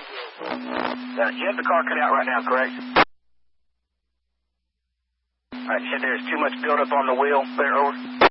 You have the car cut out right now, correct? All right, you said there's too much buildup on the wheel. Clear, over.